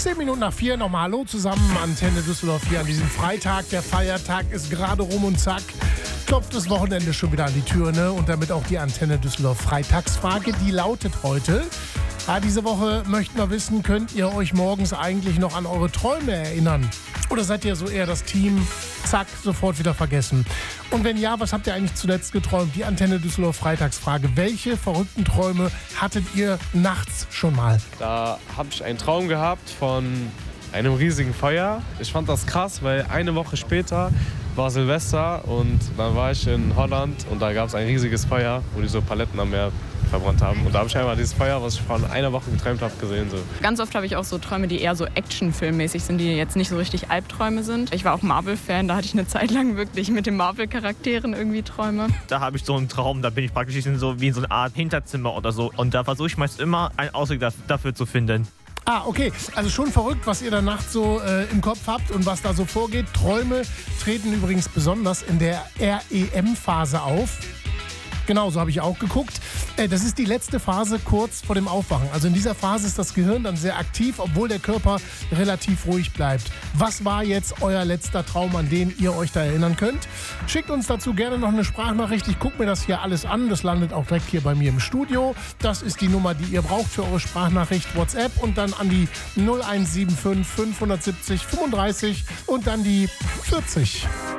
10 Minuten nach 4, nochmal Hallo zusammen, Antenne Düsseldorf hier an diesem Freitag. Der Feiertag ist gerade rum und zack, klopft das Wochenende schon wieder an die Tür, ne? Und damit auch die Antenne Düsseldorf Freitagsfrage, die lautet heute: diese Woche möchten wir wissen, könnt ihr euch morgens eigentlich noch an eure Träume erinnern? Oder seid ihr so eher das Team, zack, sofort wieder vergessen? Und wenn ja, was habt ihr eigentlich zuletzt geträumt? Die Antenne Düsseldorf Freitagsfrage. Welche verrückten Träume hattet ihr nachts schon mal? Da habe ich einen Traum gehabt von einem riesigen Feuer. Ich fand das krass, weil eine Woche später war Silvester und dann war ich in Holland und da gab es ein riesiges Feuer, wo die so Paletten am Meer verbrannt haben. Und da habe ich einmal dieses Feuer, was ich vor einer Woche geträumt habe, gesehen. So. Ganz oft habe ich auch so Träume, die eher so Actionfilmmäßig sind, die jetzt nicht so richtig Albträume sind. Ich war auch Marvel-Fan, da hatte ich eine Zeit lang wirklich mit den Marvel-Charakteren irgendwie Träume. Da habe ich so einen Traum, da bin ich praktisch wie in so eine Art Hinterzimmer oder so. Und da versuche ich meist immer einen Ausweg dafür zu finden. Okay. Also schon verrückt, was ihr da nachts so im Kopf habt und was da so vorgeht. Träume treten übrigens besonders in der REM-Phase auf. Genau, so habe ich auch geguckt. Das ist die letzte Phase kurz vor dem Aufwachen. Also in dieser Phase ist das Gehirn dann sehr aktiv, obwohl der Körper relativ ruhig bleibt. Was war jetzt euer letzter Traum, an den ihr euch da erinnern könnt? Schickt uns dazu gerne noch eine Sprachnachricht. Ich gucke mir das hier alles an. Das landet auch direkt hier bei mir im Studio. Das ist die Nummer, die ihr braucht für eure Sprachnachricht WhatsApp und dann an die 0175 570 35 und dann die 40.